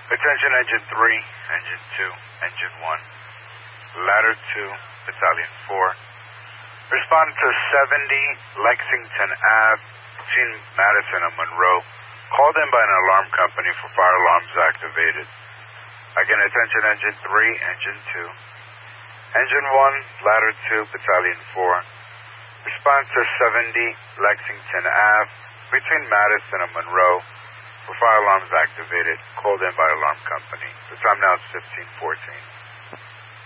Attention Engine 3, Engine 2, Engine 1. Ladder 2, Battalion 4. Respond to 70 Lexington Ave between Madison and Monroe. Called in by an alarm company for fire alarms activated. Again, attention Engine 3, Engine 2. Engine 1, Ladder 2, Battalion 4. Respond to 70 Lexington Ave between Madison and Monroe for fire alarms activated. Called in by alarm company. The time now is 15:14.